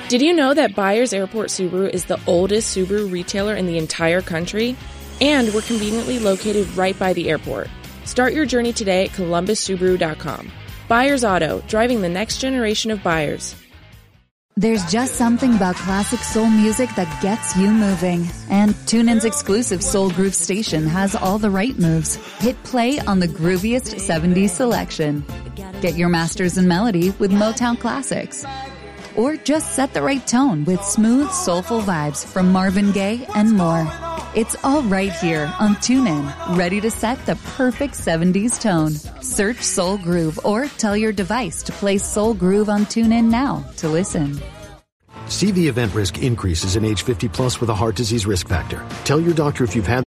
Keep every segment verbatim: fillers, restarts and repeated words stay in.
Did you know that Byers Airport Subaru is the oldest Subaru retailer in the entire country? And we're conveniently located right by the airport. Start your journey today at columbus subaru dot com. Byers Auto, driving the next generation of buyers. There's just something about classic soul music that gets you moving. And TuneIn's exclusive Soul Groove station has all the right moves. Hit play on the grooviest seventies selection. Get your masters in melody with Motown classics. Or just set the right tone with smooth, soulful vibes from Marvin Gaye and more. It's all right here on TuneIn, ready to set the perfect seventies tone. Search Soul Groove or tell your device to play Soul Groove on TuneIn now to listen. See the event risk increases in age fifty plus with a heart disease risk factor. Tell your doctor if you've had.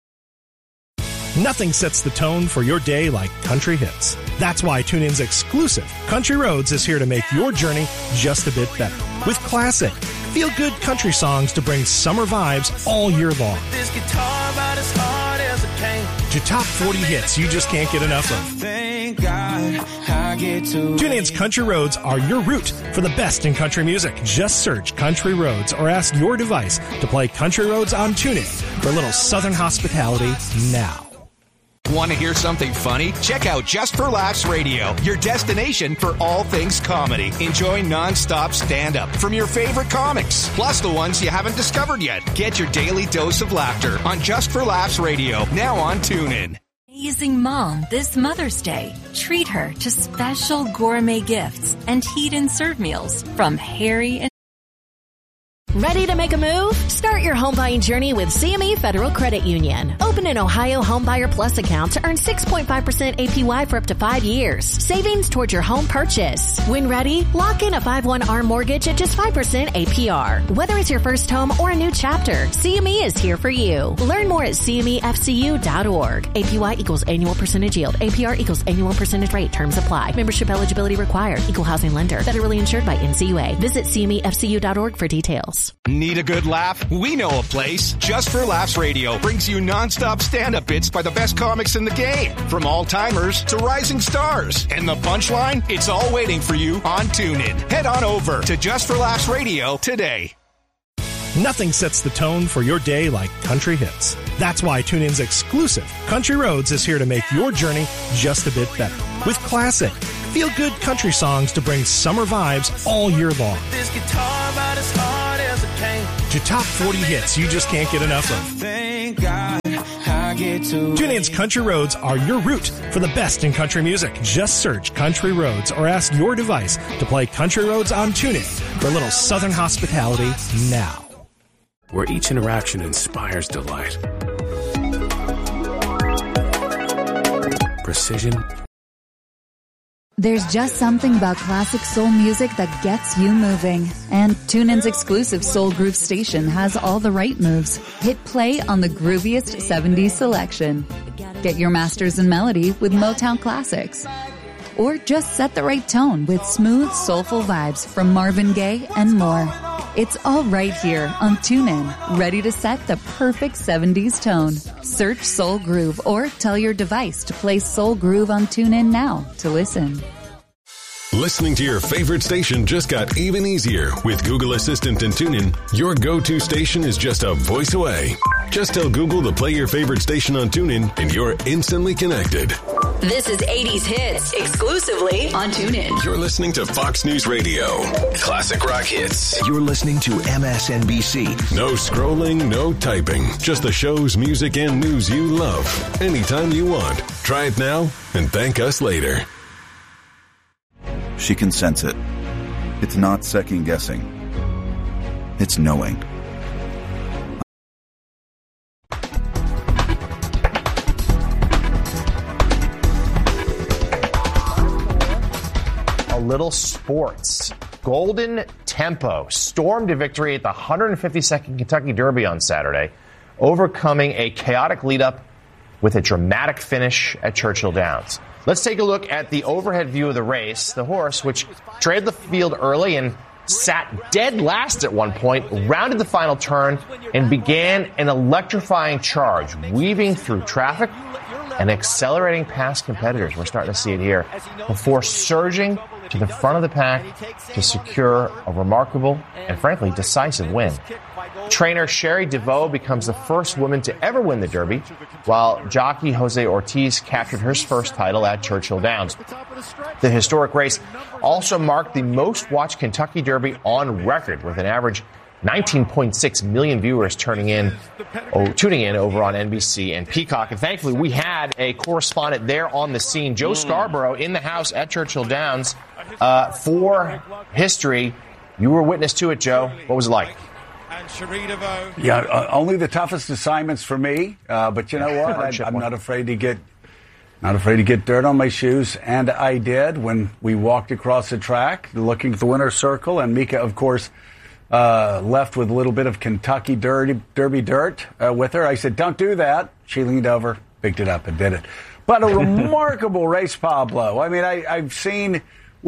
Nothing sets the tone for your day like country hits. That's why TuneIn's exclusive Country Roads is here to make your journey just a bit better. With classic, feel-good country songs to bring summer vibes all year long. This guitar about as hard as it came. To top forty hits you just can't get enough of. Thank God I get to TuneIn's Country Roads are your route for the best in country music. Just search Country Roads or ask your device to play Country Roads on TuneIn for a little Southern hospitality now. Want to hear something funny? Check out Just for Laughs Radio, your destination for all things comedy. Enjoy non-stop stand-up from your favorite comics, plus the ones you haven't discovered yet. Get your daily dose of laughter on Just for Laughs Radio, now on TuneIn. Amazing mom this Mother's Day. Treat her to special gourmet gifts and heat and serve meals from Harry and Ready to make a move? Start your home buying journey with C M E Federal Credit Union. Open an Ohio Homebuyer Plus account to earn six point five percent A P Y for up to five years. Savings towards your home purchase. When ready, lock in a five one R mortgage at just five percent A P R. Whether it's your first home or a new chapter, C M E is here for you. Learn more at C M E F C U dot org. A P Y equals annual percentage yield. A P R equals annual percentage rate. Terms apply. Membership eligibility required. Equal housing lender. Federally insured by N C U A. Visit C M E F C U dot org for details. Need a good laugh? We know a place. Just for Laughs Radio brings you non-stop stand-up bits by the best comics in the game. From all-timers to rising stars. And the punchline? It's all waiting for you on TuneIn. Head on over to Just for Laughs Radio today. Nothing sets the tone for your day like country hits. That's why TuneIn's exclusive Country Roads is here to make your journey just a bit better. With classic, feel-good country songs to bring summer vibes all year long. This guitar about as hard as it came. To top forty hits you just can't get enough of. Thank God I get to TuneIn's Country Roads are your route for the best in country music. Just search Country Roads or ask your device to play Country Roads on TuneIn for a little Southern hospitality now. Where each interaction inspires delight. Precision. There's just something about classic soul music that gets you moving. And TuneIn's exclusive Soul Groove station has all the right moves. Hit play on the grooviest seventies selection. Get your masters in melody with Motown classics. Or just set the right tone with smooth, soulful vibes from Marvin Gaye and more. It's all right here on TuneIn, ready to set the perfect seventies tone. Search Soul Groove or tell your device to play Soul Groove on TuneIn now to listen. Listening to your favorite station just got even easier with Google Assistant and TuneIn. Your go-to station is just a voice away. Just tell Google to play your favorite station on TuneIn and you're instantly connected. This is eighties Hits, exclusively on TuneIn. You're listening to Fox News Radio. Classic rock hits. You're listening to M S N B C. No scrolling, no typing. Just the shows, music, and news you love. Anytime you want. Try it now and thank us later. She can sense it. It's not second guessing. It's knowing. A little sports. Golden Tempo stormed a victory at the one hundred fifty-second Kentucky Derby on Saturday, overcoming a chaotic lead-up with a dramatic finish at Churchill Downs. Let's take a look at the overhead view of the race. The horse, which trailed the field early and sat dead last at one point, rounded the final turn and began an electrifying charge, weaving through traffic and accelerating past competitors. We're starting to see it here before surging to the front of the pack to secure a remarkable and, frankly, decisive win. Trainer Sherry DeVoe becomes the first woman to ever win the Derby, while jockey Jose Ortiz captured his first title at Churchill Downs. The historic race also marked the most-watched Kentucky Derby on record, with an average nineteen point six million viewers turning in, oh, tuning in over on N B C and Peacock. And thankfully, we had a correspondent there on the scene, Joe Scarborough, in the house at Churchill Downs uh, for history. You were witness to it, Joe. What was it like? Yeah, uh, only the toughest assignments for me. Uh, but you know what? I, I'm not afraid to get not afraid to get dirt on my shoes, and I did when we walked across the track, looking at the winner's circle, and Mika, of course, Uh, left with a little bit of Kentucky derby, derby dirt uh, with her. I said, don't do that. She leaned over, picked it up, and did it. But a remarkable race, Pablo. I mean, I, I've seen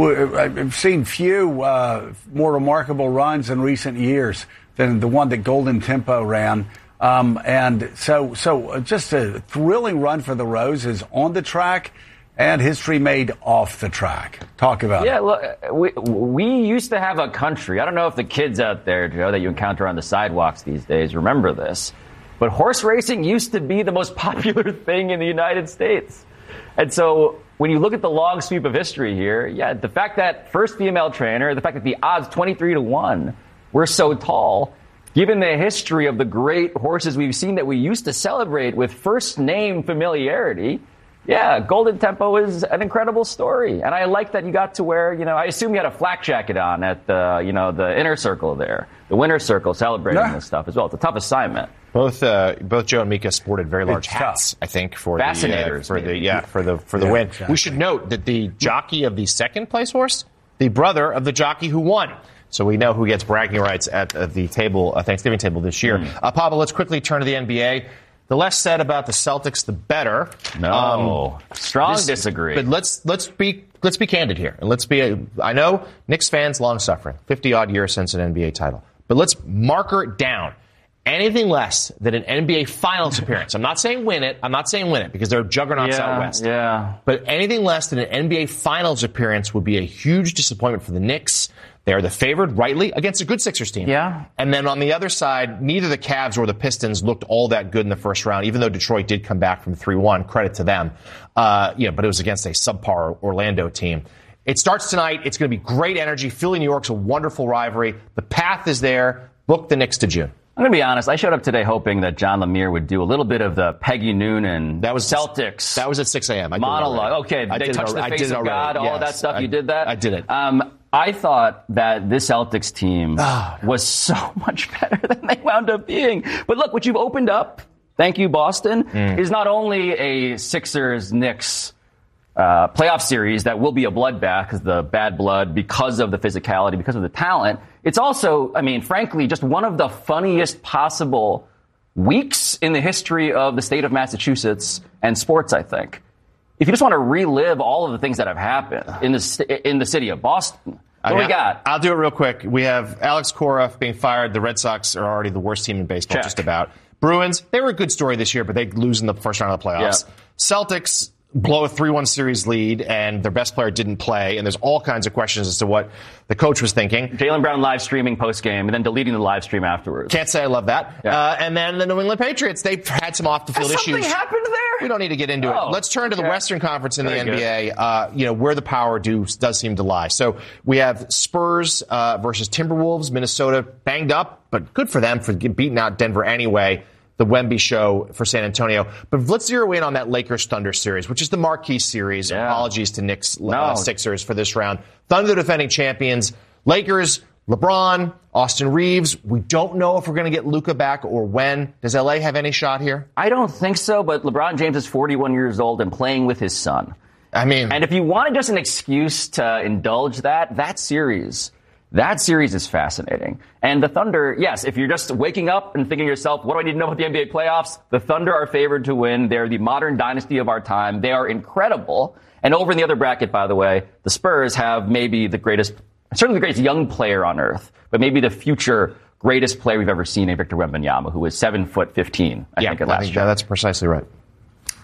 I've seen few uh, more remarkable runs in recent years than the one that Golden Tempo ran. Um, and so, so just a thrilling run for the Roses on the track. And history made off the track. Talk about yeah, it. Yeah, look, we, we used to have a country. I don't know if the kids out there, Joe, that you encounter on the sidewalks these days remember this. But horse racing used to be the most popular thing in the United States. And so when you look at the long sweep of history here, yeah, the fact that first female trainer, the fact that the odds twenty-three to one were so tall, given the history of the great horses we've seen that we used to celebrate with first name familiarity, yeah, Golden Tempo is an incredible story. And I like that you got to wear, you know, I assume you had a flak jacket on at the, you know, the inner circle there, the winner's circle celebrating yeah. this stuff as well. It's a tough assignment. Both uh, both Joe and Mika sported very large it's hats, tough. I think, for Fascinators, the uh, for maybe. the yeah for the for the yeah, win. Exactly. We should note that the jockey of the second place horse, the brother of the jockey who won. So we know who gets bragging rights at uh, the table, uh, Thanksgiving table this year. Mm. Uh, Pablo, let's quickly turn to the N B A. The less said about the Celtics, the better. No, um, strong this, disagree. But let's let's be let's be candid here, and let's be. A, I know Knicks fans long suffering, fifty odd years since an N B A title, but let's marker it down. Anything less than an N B A Finals appearance. I'm not saying win it. I'm not saying win it because they're juggernauts yeah, out west. Yeah. But anything less than an N B A Finals appearance would be a huge disappointment for the Knicks. They are the favored, rightly, against a good Sixers team. Yeah. And then on the other side, neither the Cavs or the Pistons looked all that good in the first round, even though Detroit did come back from three one. Credit to them. Uh, yeah, but it was against a subpar Orlando team. It starts tonight. It's going to be great energy. Philly, New York's a wonderful rivalry. The path is there. Book the Knicks to June. I'm going to be honest. I showed up today hoping that John Lemire would do a little bit of the Peggy Noonan that was Celtics. That was at six a.m. I monologue. Okay, I they did touched it, the I face did of God, yes. all of that stuff. I, you did that? I did it. Um, I thought that this Celtics team oh, no. was so much better than they wound up being. But look, what you've opened up, thank you, Boston, mm. is not only a Sixers-Knicks uh, playoff series that will be a bloodbath because the bad blood, because of the physicality, because of the talent. It's also, I mean, frankly, just one of the funniest possible weeks in the history of the state of Massachusetts and sports, I think. If you just want to relive all of the things that have happened in the in the city of Boston, what do we got? I'll do it real quick. We have Alex Cora being fired. The Red Sox are already the worst team in baseball, Check. just about. Bruins, they were a good story this year, but they lose in the first round of the playoffs. Yeah. Celtics blow a three one series lead, and their best player didn't play, and there's all kinds of questions as to what the coach was thinking. Jaylen Brown live streaming post-game and then deleting the live stream afterwards. Can't say I love that. Yeah. Uh, and then the New England Patriots, they've had some off-the-field Has issues. Something happened there? We don't need to get into oh, it. Let's turn to the okay. Western Conference in Very the N B A, uh, you know, where the power do, does seem to lie. So we have Spurs uh, versus Timberwolves. Minnesota banged up, but good for them for beating out Denver anyway. The Wemby show for San Antonio. But let's zero in on that Lakers-Thunder series, which is the marquee series. Yeah. Apologies to Knicks no. uh, Sixers for this round. Thunder defending champions. Lakers, LeBron, Austin Reeves. We don't know if we're going to get Luka back or when. Does L A have any shot here? I don't think so, but LeBron James is forty-one years old and playing with his son. I mean... And if you wanted just an excuse to indulge that, that series... That series is fascinating. And the Thunder, yes, if you're just waking up and thinking to yourself, what do I need to know about the N B A playoffs? The Thunder are favored to win. They're the modern dynasty of our time. They are incredible. And over in the other bracket, by the way, the Spurs have maybe the greatest, certainly the greatest young player on earth, but maybe the future greatest player we've ever seen in Victor Wembanyama, who is seven foot fifteen, I yeah, think, at I last think year. that's precisely right.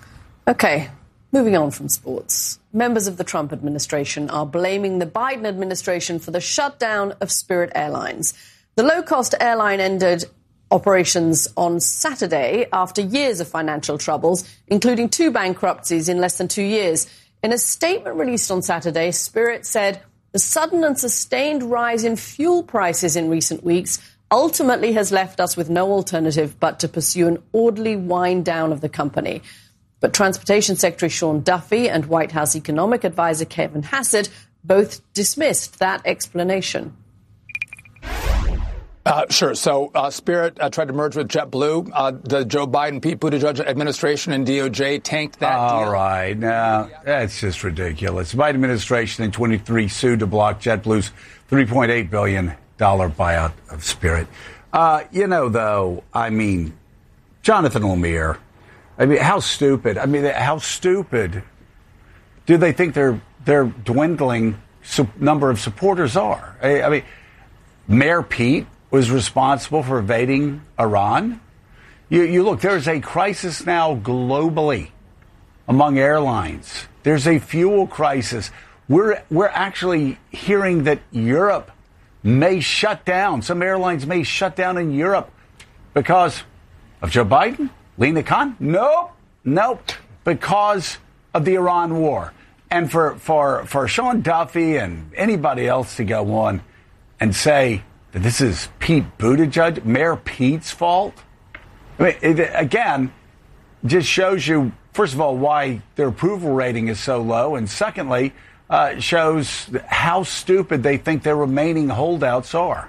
Okay, moving on from sports. Members of the Trump administration are blaming the Biden administration for the shutdown of Spirit Airlines. The low-cost airline ended operations on Saturday after years of financial troubles, including two bankruptcies in less than two years. In a statement released on Saturday, Spirit said the sudden and sustained rise in fuel prices in recent weeks ultimately has left us with no alternative but to pursue an orderly wind down of the company. But Transportation Secretary Sean Duffy and White House Economic Advisor Kevin Hassett both dismissed that explanation. Uh, sure. So uh, Spirit uh, tried to merge with JetBlue. Uh, the Joe Biden, Pete Buttigieg administration and D O J tanked that All deal. All right. Now, that's just ridiculous. The Biden administration in twenty-three sued to block JetBlue's three point eight billion dollars buyout of Spirit. Uh, you know, though, I mean, Jonathan Lemire, I mean, how stupid. I mean, how stupid do they think their, their dwindling su- number of supporters are? I, I mean, Mayor Pete was responsible for invading Iran. You, you look, there's a crisis now globally among airlines. There's a fuel crisis. We're we're actually hearing that Europe may shut down. Some airlines may shut down in Europe because of Joe Biden, Lena Khan. Nope, nope, because of the Iran war. And for for for Sean Duffy and anybody else to go on and say that this is Pete Buttigieg, Mayor Pete's fault. I mean, it, again, just shows you, first of all, why their approval rating is so low. And secondly, uh, shows how stupid they think their remaining holdouts are.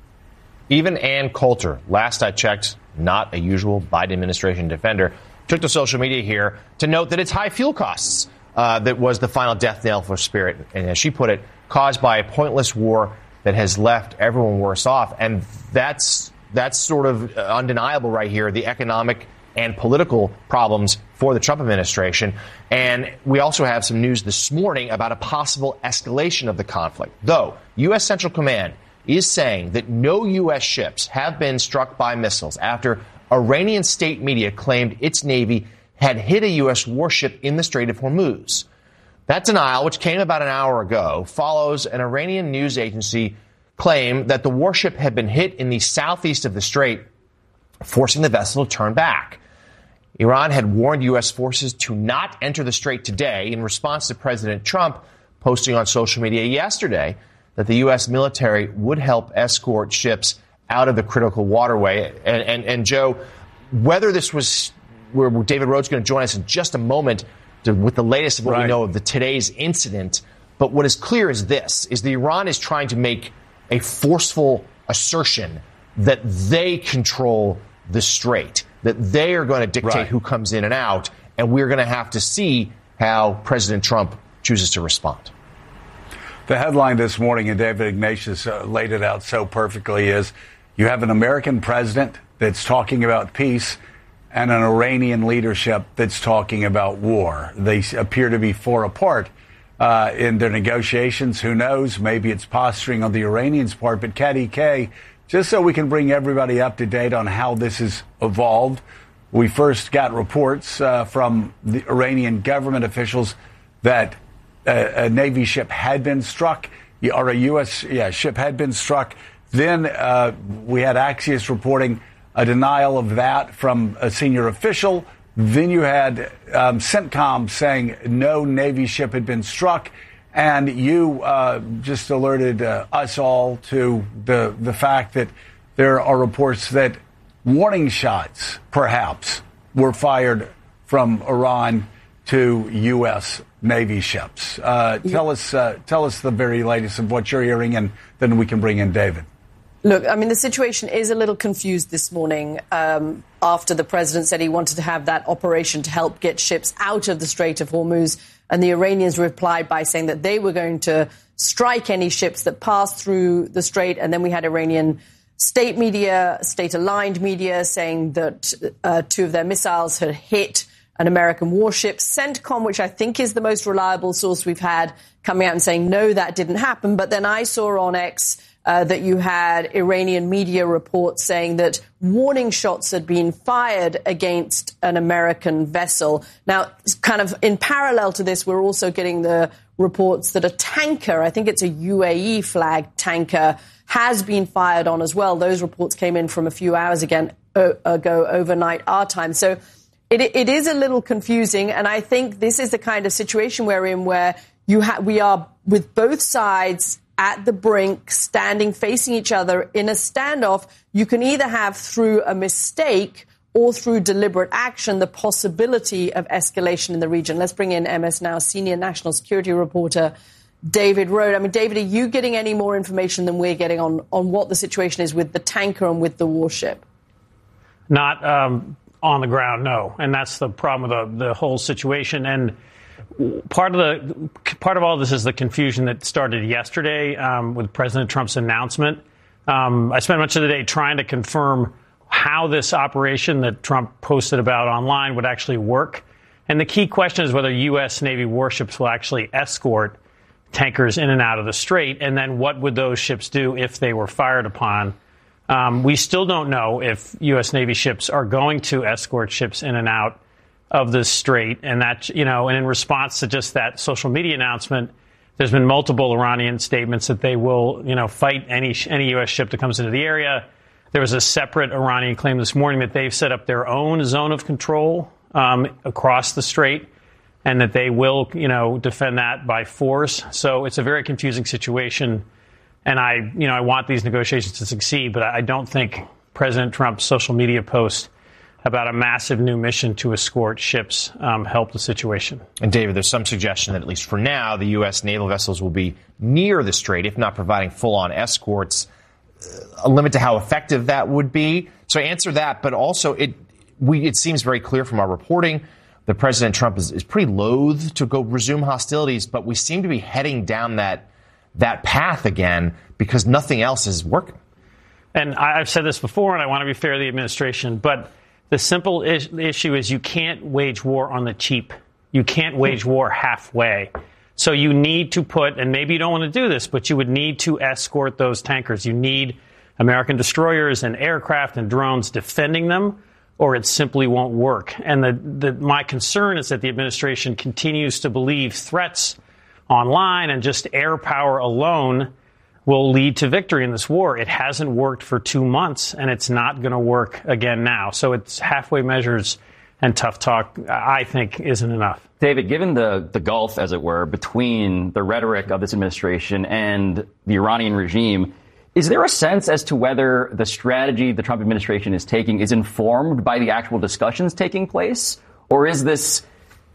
Even Ann Coulter, last I checked, not a usual Biden administration defender, took to social media here to note that it's high fuel costs uh, that was the final death knell for Spirit. And as she put it, caused by a pointless war that has left everyone worse off. And that's that's sort of undeniable right here, the economic and political problems for the Trump administration. And we also have some news this morning about a possible escalation of the conflict. Though U S. Central Command is saying that no U S ships have been struck by missiles after Iranian state media claimed its Navy had hit a U S warship in the Strait of Hormuz. That denial, which came about an hour ago, follows an Iranian news agency claim that the warship had been hit in the southeast of the strait, forcing the vessel to turn back. Iran had warned U S forces to not enter the strait today in response to President Trump posting on social media yesterday that the U S military would help escort ships out of the critical waterway. And, and, and Joe, whether this was where David Rhodes is going to join us in just a moment, To, with the latest of what right. we know of the today's incident. But what is clear is this, is that Iran is trying to make a forceful assertion that they control the strait, that they are going to dictate right. who comes in and out, and we're going to have to see how President Trump chooses to respond. The headline this morning, and David Ignatius uh, laid it out so perfectly, is you have an American president that's talking about peace and an Iranian leadership that's talking about war. They appear to be far apart uh, in their negotiations. Who knows? Maybe it's posturing on the Iranians' part. But Kat E K, just so we can bring everybody up to date on how this has evolved, we first got reports uh, from the Iranian government officials that a, a Navy ship had been struck, or a U S yeah, ship had been struck. Then uh, we had Axios reporting a denial of that from a senior official. Then you had um, CENTCOM saying no Navy ship had been struck. And you uh, just alerted uh, us all to the the fact that there are reports that warning shots, perhaps, were fired from Iran to U S. Navy ships. Uh, tell us, uh, tell us the very latest of what you're hearing, and then we can bring in David. Look, I mean, the situation is a little confused this morning um, after the president said he wanted to have that operation to help get ships out of the Strait of Hormuz. And the Iranians replied by saying that they were going to strike any ships that passed through the strait. And then we had Iranian state media, state-aligned media, saying that uh, two of their missiles had hit an American warship. CENTCOM, which I think is the most reliable source we've had, coming out and saying, no, that didn't happen. But then I saw on X uh, that you had Iranian media reports saying that warning shots had been fired against an American vessel. Now, kind of in parallel to this, we're also getting the reports that a tanker, I think it's a U A E flagged tanker, has been fired on as well. Those reports came in from a few hours again, uh, ago, overnight our time. So it, it is a little confusing, and I think this is the kind of situation we're in where you ha- we are with both sides at the brink, standing facing each other in a standoff. You can either have, through a mistake or through deliberate action, the possibility of escalation in the region. Let's bring in M S Now senior national security reporter David Rohde. I mean, David, are you getting any more information than we're getting on, on what the situation is with the tanker and with the warship? Not um, on the ground, no. And that's the problem with the, the whole situation. And part of the part of all this is the confusion that started yesterday um, with President Trump's announcement. Um, I spent much of the day trying to confirm how this operation that Trump posted about online would actually work. And the key question is whether U S. Navy warships will actually escort tankers in and out of the strait, and then what would those ships do if they were fired upon? Um, we still don't know if U S. Navy ships are going to escort ships in and out of the strait, and that, you know, and in response to just that social media announcement, there's been multiple Iranian statements that they will, you know, fight any any U S ship that comes into the area. There was a separate Iranian claim this morning that they've set up their own zone of control um, across the strait, and that they will, you know, defend that by force. So it's a very confusing situation. And I, you know, I want these negotiations to succeed, but I don't think President Trump's social media post about a massive new mission to escort ships um, help the situation. And David, there's some suggestion that at least for now, the U S naval vessels will be near the strait, if not providing full-on escorts. A limit to how effective that would be. So answer that, but also it we it seems very clear from our reporting that President Trump is, is pretty loath to go resume hostilities, but we seem to be heading down that that path again because nothing else is working. And I've said this before, and I want to be fair to the administration, but the simple is- issue is you can't wage war on the cheap. You can't wage war halfway. So you need to put, and maybe you don't want to do this, but you would need to escort those tankers. You need American destroyers and aircraft and drones defending them, or it simply won't work. And the, the, my concern is that the administration continues to believe threats online and just air power alone will lead to victory in this war. It hasn't worked for two months, and it's not going to work again now. So it's halfway measures and tough talk, I think, isn't enough. David, given the, the gulf, as it were, between the rhetoric of this administration and the Iranian regime, is there a sense as to whether the strategy the Trump administration is taking is informed by the actual discussions taking place? Or is this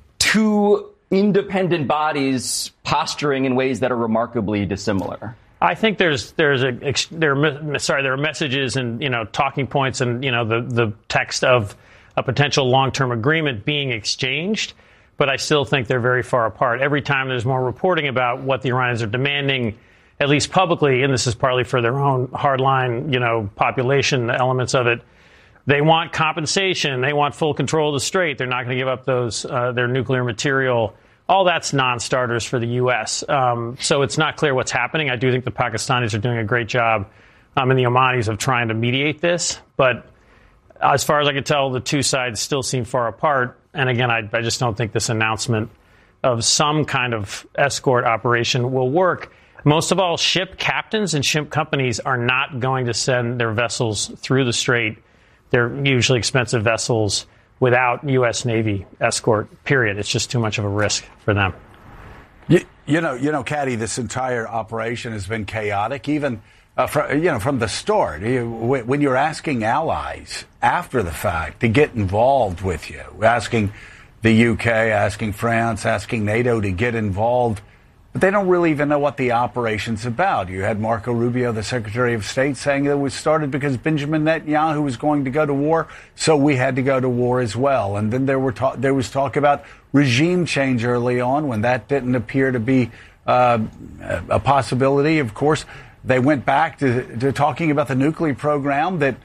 two independent bodies posturing in ways that are remarkably dissimilar? I think there's there's a there are, sorry there are messages and you know talking points and you know the the text of a potential long-term agreement being exchanged, but I still think they're very far apart. Every time there's more reporting about what the Iranians are demanding, at least publicly, and this is partly for their own hardline, you know, population elements of it, they want compensation, they want full control of the strait, they're not going to give up those uh, their nuclear material. All that's non-starters for the U S. Um, so it's not clear what's happening. I do think the Pakistanis are doing a great job, um, and the Omanis of trying to mediate this. But as far as I can tell, the two sides still seem far apart. And again, I, I just don't think this announcement of some kind of escort operation will work. Most of all, ship captains and ship companies are not going to send their vessels through the strait. They're usually expensive vessels without U S. Navy escort, period. It's just too much of a risk for them. You, you know, you know, Caddy, this entire operation has been chaotic, even uh, from, you know, from the start. You, when you're asking allies after the fact to get involved with you, asking the U K, asking France, asking NATO to get involved, but they don't really even know what the operation's about. You had Marco Rubio, the Secretary of State, saying that it was started because Benjamin Netanyahu was going to go to war, so we had to go to war as well. And then there were ta- there was talk about regime change early on when that didn't appear to be uh, a possibility. Of course, they went back to, to talking about the nuclear program that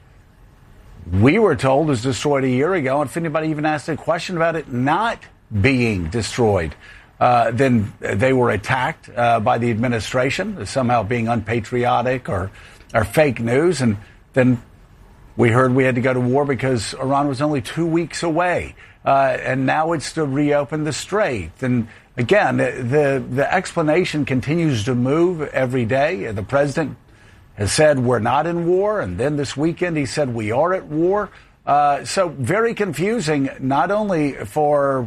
we were told was destroyed a year ago. And if anybody even asked a question about it not being destroyed, Uh, then they were attacked uh, by the administration as somehow being unpatriotic or, or fake news. And then we heard we had to go to war because Iran was only two weeks away. Uh, and now it's to reopen the Strait. And again, the, the explanation continues to move every day. The president has said we're not in war. And then this weekend he said we are at war. Uh, so very confusing, not only for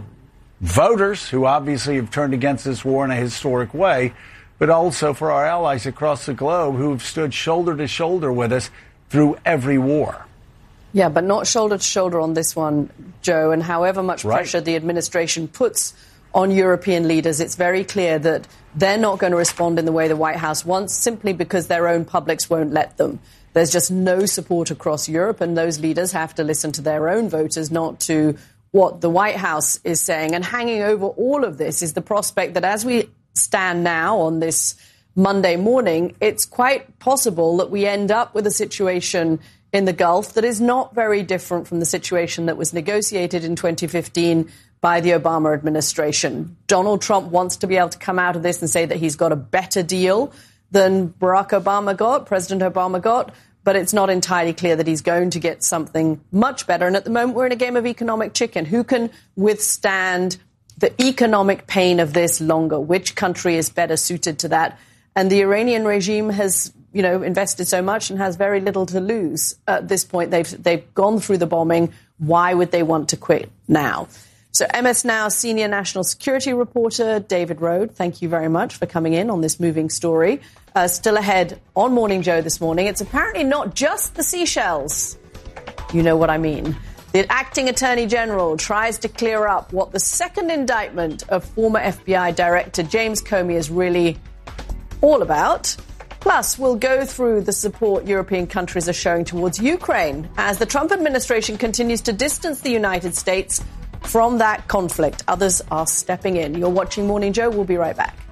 voters who obviously have turned against this war in a historic way, but also for our allies across the globe who have stood shoulder to shoulder with us through every war. Yeah, but not shoulder to shoulder on this one, Joe. And however much Right. pressure the administration puts on European leaders, it's very clear that they're not going to respond in the way the White House wants, simply because their own publics won't let them. There's just no support across Europe, and those leaders have to listen to their own voters, not to what the White House is saying. And hanging over all of this is the prospect that as we stand now on this Monday morning, it's quite possible that we end up with a situation in the Gulf that is not very different from the situation that was negotiated in twenty fifteen by the Obama administration. Donald Trump wants to be able to come out of this and say that he's got a better deal than Barack Obama got, President Obama got, but it's not entirely clear that he's going to get something much better. And at the moment, we're in a game of economic chicken. Who can withstand the economic pain of this longer? Which country is better suited to that? And the Iranian regime has, you know, invested so much and has very little to lose at this point. They've they've gone through the bombing. Why would they want to quit now? So M S Now senior national security reporter David Rode, thank you very much for coming in on this moving story. Uh, still ahead on Morning Joe this morning. It's apparently not just the seashells. You know what I mean. The acting attorney general tries to clear up what the second indictment of former F B I director James Comey is really all about. Plus, we'll go through the support European countries are showing towards Ukraine as the Trump administration continues to distance the United States from that conflict. Others are stepping in. You're watching Morning Joe. We'll be right back.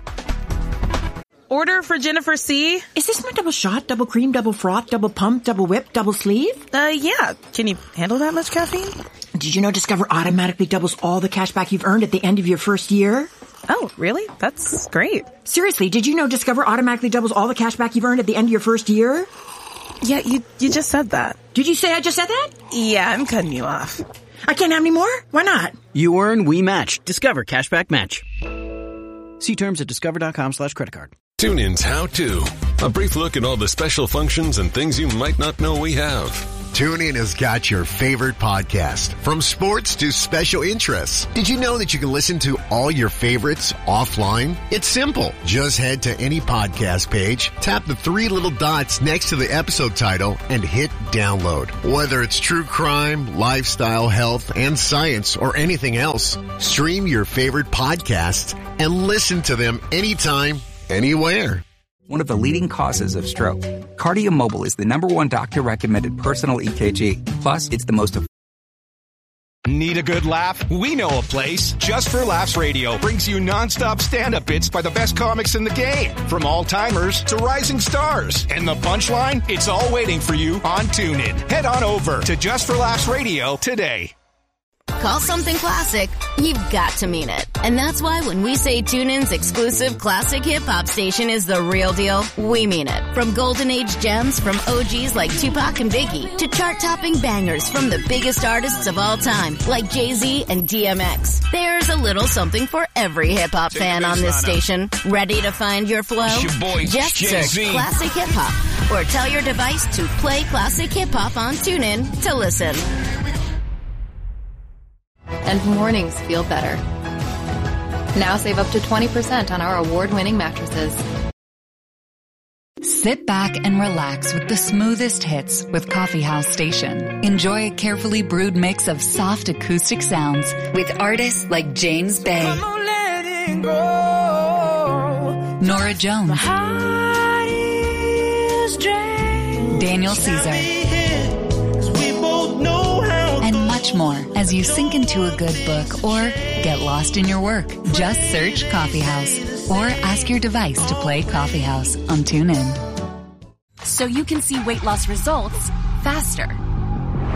Order for Jennifer C. Is this my double shot, double cream, double froth, double pump, double whip, double sleeve? Uh, yeah. Can you handle that much caffeine? Did you know Discover automatically doubles all the cash back you've earned at the end of your first year? Oh, really? That's great. Seriously, did you know Discover automatically doubles all the cash back you've earned at the end of your first year? Yeah, you you just said that. Did you say I just said that? Yeah, I'm cutting you off. I can't have any more? Why not? You earn, we match. Discover Cashback Match. See terms at discover.com slash credit card. TuneIn's How To. A brief look at all the special functions and things you might not know we have. TuneIn has got your favorite podcast, from sports to special interests. Did you know that you can listen to all your favorites offline? It's simple. Just head to any podcast page, tap the three little dots next to the episode title, and hit download. Whether it's true crime, lifestyle, health, and science, or anything else, stream your favorite podcasts and listen to them anytime, anywhere. One of the leading causes of stroke. KardioMobile is the number one doctor-recommended personal E K G. Plus, it's the most... Need a good laugh? We know a place. Just for Laughs Radio brings you nonstop stand-up bits by the best comics in the game. From all-timers to rising stars. And the punchline? It's all waiting for you on TuneIn. Head on over to Just for Laughs Radio today. Call something classic, you've got to mean it. And that's why when we say TuneIn's exclusive classic hip-hop station is the real deal, we mean it. From golden age gems from O Gs like Tupac and Biggie to chart-topping bangers from the biggest artists of all time like Jay-Z and D M X. There's a little something for every hip-hop fan on this station. Ready to find your flow? Your boy, Just Jay-Z. search Classic Hip-Hop or tell your device to play Classic Hip-Hop on TuneIn to listen. And mornings feel better. Now save up to twenty percent on our award-winning mattresses. Sit back and relax with the smoothest hits with Coffee House Station. Enjoy a carefully brewed mix of soft acoustic sounds with artists like James Bay, Nora Jones, Daniel Caesar, and much more as you sink into a good book or get lost in your work. Just search Coffee House or ask your device to play Coffee House on TuneIn. So you can see weight loss results faster.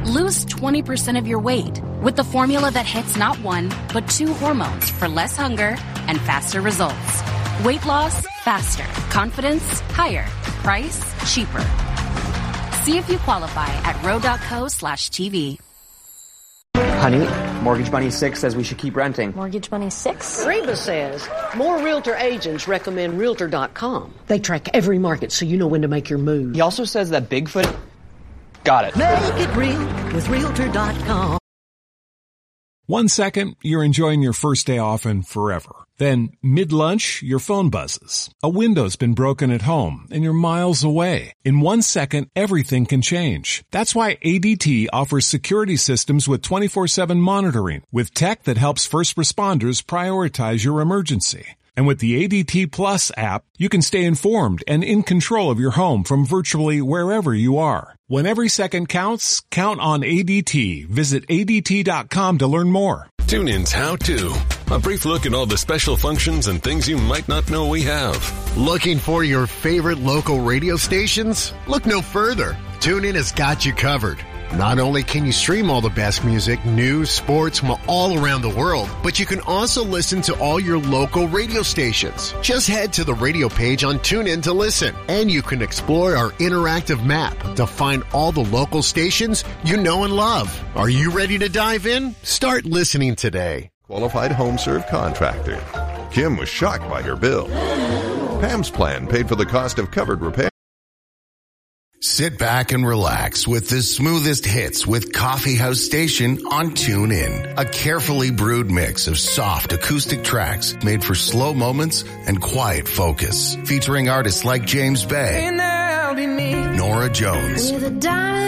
Lose twenty percent of your weight with the formula that hits not one, but two hormones for less hunger and faster results. Weight loss, faster. Confidence, higher. Price, cheaper. See if you qualify at ro.co slash TV. Honey, Mortgage Money six says we should keep renting. Mortgage Money six? Reba says more realtor agents recommend realtor dot com. They track every market so you know when to make your move. He also says that Bigfoot... Got it. Make it real with realtor dot com. One second, you're enjoying your first day off and forever. Then, mid-lunch, your phone buzzes. A window's been broken at home, and you're miles away. In one second, everything can change. That's why A D T offers security systems with twenty-four seven monitoring, with tech that helps first responders prioritize your emergency. And with the A D T Plus app, you can stay informed and in control of your home from virtually wherever you are. When every second counts, count on A D T. Visit A D T dot com to learn more. TuneIn's How To. A brief look at all the special functions and things you might not know we have. Looking for your favorite local radio stations? Look no further. TuneIn has got you covered. Not only can you stream all the best music, news, sports from all around the world, but you can also listen to all your local radio stations. Just head to the radio page on TuneIn to listen, and you can explore our interactive map to find all the local stations you know and love. Are you ready to dive in? Start listening today. Qualified home serve contractor. Kim was shocked by her bill. Pam's plan paid for the cost of covered repair. Sit back and relax with the smoothest hits with Coffee House Station on TuneIn. A carefully brewed mix of soft acoustic tracks made for slow moments and quiet focus. Featuring artists like James Bay, Nora Jones, and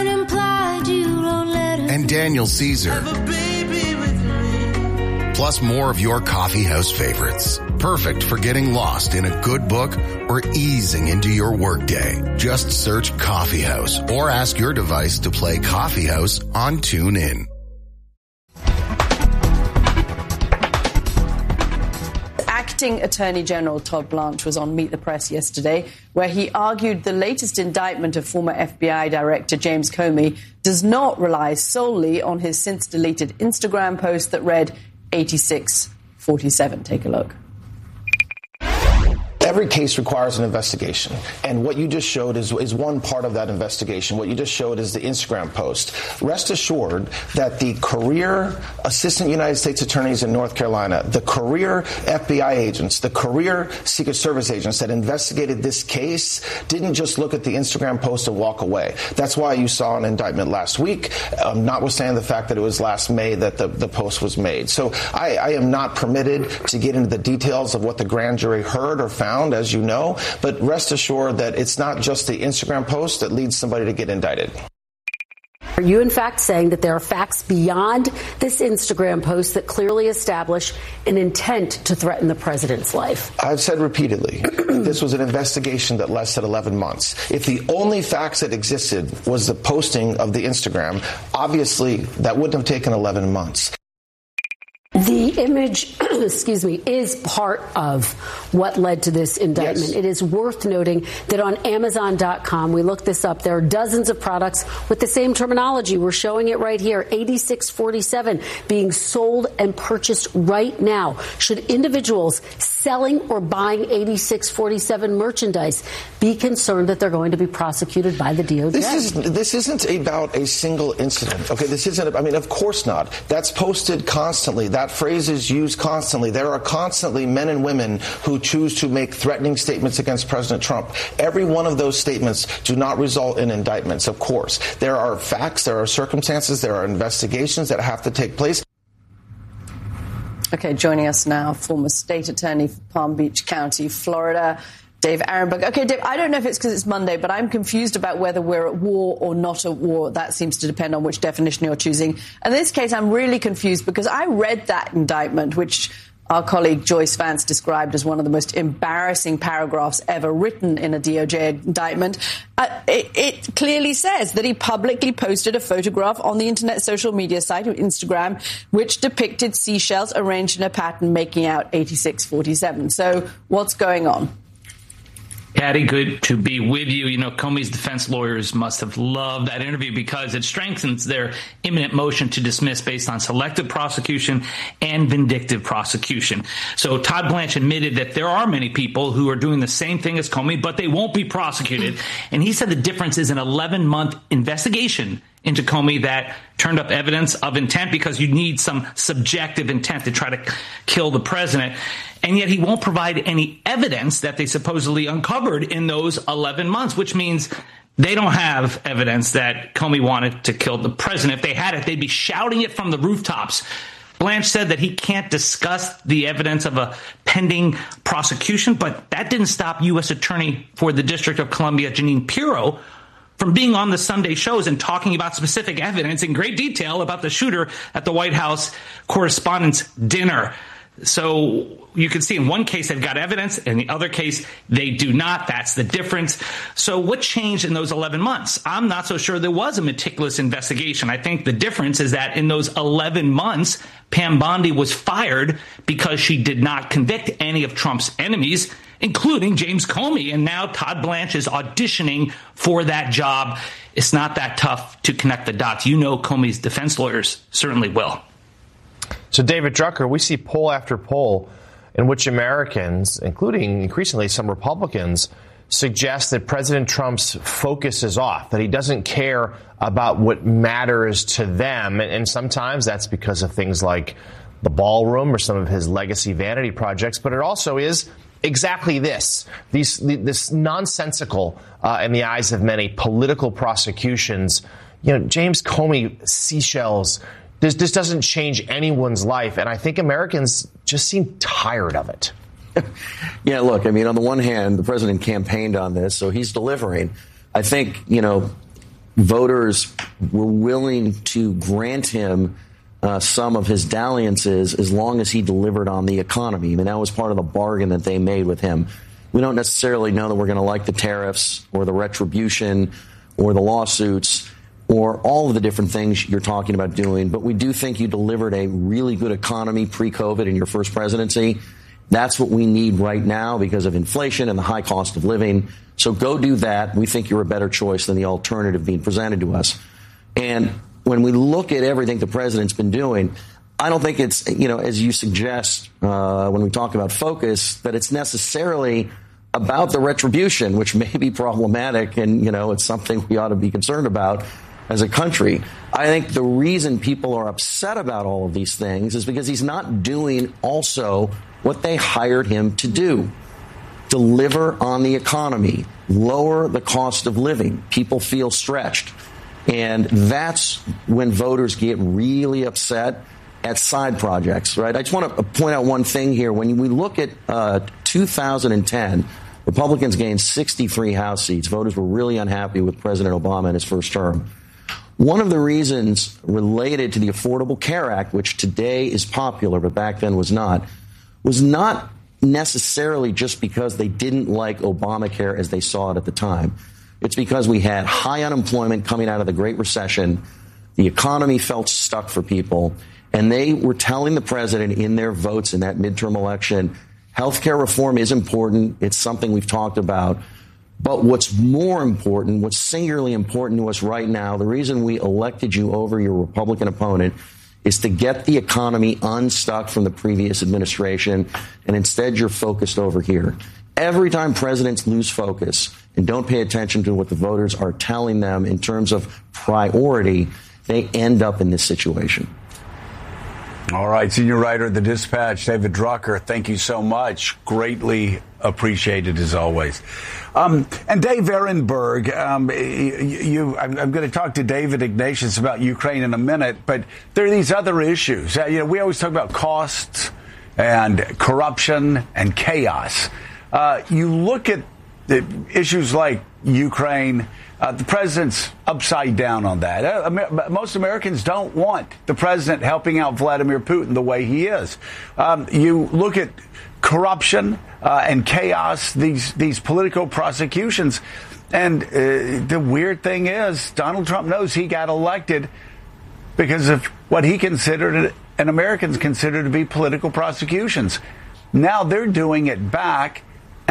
Daniel Caesar. Plus more of your coffee house favorites. Perfect for getting lost in a good book or easing into your workday. Just search Coffee House or ask your device to play Coffee House on TuneIn. Acting Attorney General Todd Blanche was on Meet the Press yesterday, where he argued the latest indictment of former F B I Director James Comey does not rely solely on his since-deleted Instagram post that read eighty-six forty-seven. Take a look. Every case requires an investigation, and what you just showed is, is one part of that investigation. What you just showed is the Instagram post. Rest assured that the career assistant United States attorneys in North Carolina, the career F B I agents, the career Secret Service agents that investigated this case didn't just look at the Instagram post and walk away. That's why you saw an indictment last week, um, notwithstanding the fact that it was last May that the, the post was made. So I, I am not permitted to get into the details of what the grand jury heard or found, as you know, but rest assured that it's not just the Instagram post that leads somebody to get indicted. Are you in fact saying that there are facts beyond this Instagram post that clearly establish an intent to threaten the president's life? I've said repeatedly, this was an investigation that lasted eleven months. If the only facts that existed was the posting of the Instagram, obviously that wouldn't have taken eleven months. The image, excuse me, is part of what led to this indictment. Yes. It is worth noting that on Amazon dot com, we looked this up, there are dozens of products with the same terminology. We're showing it right here, eighty-six forty-seven, being sold and purchased right now. Should individuals selling or buying eighty-six forty-seven merchandise be concerned that they're going to be prosecuted by the D O J? This, is, this isn't about a single incident. Okay, this isn't, I mean, of course not. That's posted constantly. That phrase is used constantly. There are constantly men and women who choose to make threatening statements against President Trump. Every one of those statements do not result in indictments, of course. There are facts, there are circumstances, there are investigations that have to take place. Okay, joining us now, former state attorney for Palm Beach County, Florida, Dave Aronberg. Okay, Dave, I don't know if it's because it's Monday, but I'm confused about whether we're at war or not at war. That seems to depend on which definition you're choosing. In this case, I'm really confused because I read that indictment, which our colleague Joyce Vance described as one of the most embarrassing paragraphs ever written in a D O J indictment. Uh, it, it clearly says that he publicly posted a photograph on the internet social media site, Instagram, which depicted seashells arranged in a pattern making out eighty-six forty-seven. So what's going on? Patty, good to be with you. You know, Comey's defense lawyers must have loved that interview because it strengthens their imminent motion to dismiss based on selective prosecution and vindictive prosecution. So Todd Blanche admitted that there are many people who are doing the same thing as Comey, but they won't be prosecuted. And he said the difference is an eleven-month investigation into Comey that turned up evidence of intent because you need some subjective intent to try to kill the president. And yet he won't provide any evidence that they supposedly uncovered in those eleven months, which means they don't have evidence that Comey wanted to kill the president. If they had it, they'd be shouting it from the rooftops. Blanche said that he can't discuss the evidence of a pending prosecution, but that didn't stop U S Attorney for the District of Columbia, Jeanine Pirro, from being on the Sunday shows and talking about specific evidence in great detail about the shooter at the White House Correspondents' Dinner. So you can see in one case they've got evidence, in the other case they do not. That's the difference. So what changed in those eleven months? I'm not so sure there was a meticulous investigation. I think the difference is that in those eleven months, Pam Bondi was fired because she did not convict any of Trump's enemies, including James Comey. And now Todd Blanche is auditioning for that job. It's not that tough to connect the dots. You know Comey's defense lawyers certainly will. So, David Drucker, we see poll after poll in which Americans, including increasingly some Republicans, suggest that President Trump's focus is off, that he doesn't care about what matters to them. And sometimes that's because of things like the ballroom or some of his legacy vanity projects. But it also is exactly this, these, this nonsensical, uh, in the eyes of many, political prosecutions. You know, James Comey, seashells. This, this doesn't change anyone's life. And I think Americans just seem tired of it. Yeah, look, I mean, on the one hand, the president campaigned on this, so he's delivering. I think, you know, voters were willing to grant him uh, some of his dalliances as long as he delivered on the economy. I mean, that was part of the bargain that they made with him. We don't necessarily know that we're going to like the tariffs or the retribution or the lawsuits or all of the different things you're talking about doing. But we do think you delivered a really good economy pre-COVID in your first presidency. That's what we need right now because of inflation and the high cost of living. So go do that. We think you're a better choice than the alternative being presented to us. And when we look at everything the president's been doing, I don't think it's, you know, as you suggest uh, when we talk about focus, that it's necessarily about the retribution, which may be problematic. And, you know, it's something we ought to be concerned about as a country. I think the reason people are upset about all of these things is because he's not doing also what they hired him to do. Deliver on the economy, lower the cost of living. People feel stretched. And that's when voters get really upset at side projects, right? I just want to point out one thing here. When we look at uh, two thousand ten, Republicans gained sixty-three House seats. Voters were really unhappy with President Obama in his first term. One of the reasons related to the Affordable Care Act, which today is popular, but back then was not, was not necessarily just because they didn't like Obamacare as they saw it at the time. It's because we had high unemployment coming out of the Great Recession. The economy felt stuck for people. And they were telling the president in their votes in that midterm election, health care reform is important. It's something we've talked about. But what's more important, what's singularly important to us right now, the reason we elected you over your Republican opponent is to get the economy unstuck from the previous administration. And instead, you're focused over here. Every time presidents lose focus and don't pay attention to what the voters are telling them in terms of priority, they end up in this situation. All right, senior writer of the Dispatch, David Drucker, thank you so much. Greatly appreciated as always. Um, and Dave Ehrenberg, um, you, you, I'm, I'm going to talk to David Ignatius about Ukraine in a minute, but there are these other issues. Uh, you know, we always talk about costs and corruption and chaos. Uh, you look at the issues like Ukraine. Uh, the president's upside down on that. Uh, Amer- most Americans don't want the president helping out Vladimir Putin the way he is. Um, you look at corruption uh, and chaos, these these political prosecutions. And uh, the weird thing is, Donald Trump knows he got elected because of what he considered and Americans consider to be political prosecutions. Now they're doing it back.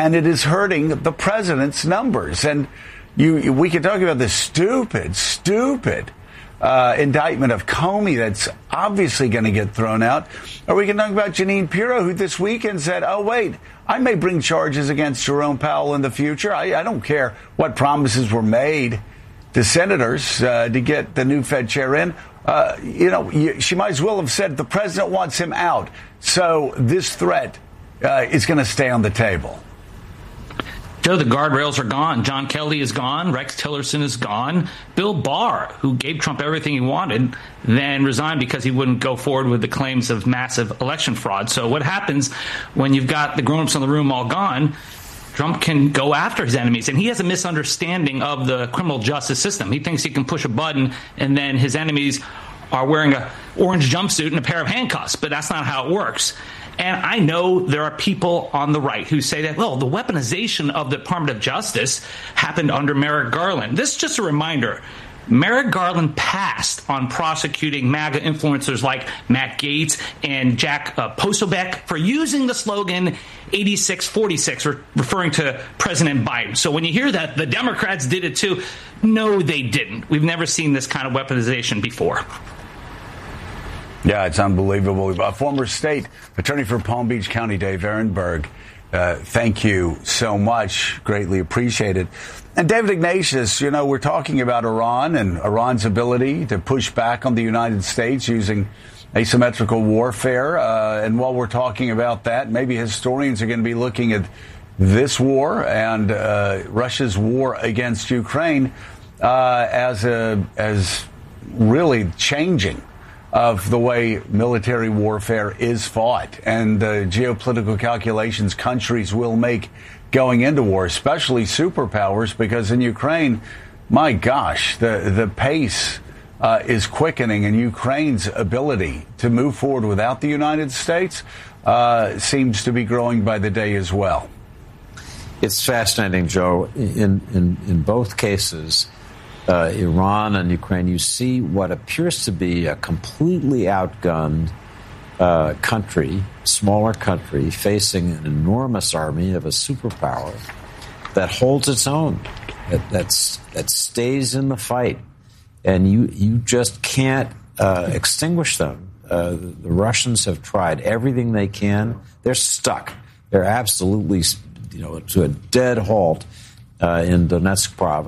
and it is hurting the president's numbers. And you, we can talk about this stupid, stupid uh, indictment of Comey that's obviously going to get thrown out. Or we can talk about Jeanine Pirro, who this weekend said, oh, wait, I may bring charges against Jerome Powell in the future. I, I don't care what promises were made to senators uh, to get the new Fed chair in. Uh, you know, you, she might as well have said the president wants him out. So this threat uh, is going to stay on the table. Joe, the guardrails are gone. John Kelly is gone. Rex Tillerson is gone. Bill Barr, who gave Trump everything he wanted, then resigned because he wouldn't go forward with the claims of massive election fraud. So what happens when you've got the grown-ups in the room all gone? Trump can go after his enemies, and he has a misunderstanding of the criminal justice system. He thinks he can push a button, and then his enemies are wearing an orange jumpsuit and a pair of handcuffs, but that's not how it works. And I know there are people on the right who say that, well, the weaponization of the Department of Justice happened under Merrick Garland. This is just a reminder. Merrick Garland passed on prosecuting MAGA influencers like Matt Gaetz and Jack uh, Posobiec for using the slogan eighty-six forty-six, re- referring to President Biden. So when you hear that the Democrats did it too, no, they didn't. We've never seen this kind of weaponization before. Yeah, it's unbelievable. A former state attorney for Palm Beach County, Dave Ehrenberg, uh, thank you so much. Greatly appreciated. And David Ignatius, you know, we're talking about Iran and Iran's ability to push back on the United States using asymmetrical warfare. Uh, and while we're talking about that, maybe historians are going to be looking at this war and uh, Russia's war against Ukraine uh, as a as really changing of the way military warfare is fought and the geopolitical calculations countries will make going into war, especially superpowers, because in Ukraine, my gosh, the, the pace uh, is quickening, and Ukraine's ability to move forward without the United States uh, seems to be growing by the day as well. It's fascinating, Joe. In, in, in both cases, uh, Iran and Ukraine, you see what appears to be a completely outgunned Uh, country, smaller country, facing an enormous army of a superpower that holds its own, that that's, that stays in the fight, and you you just can't uh, extinguish them. Uh, the Russians have tried everything they can. They're stuck. They're absolutely, you know, to a dead halt uh, in Donetsk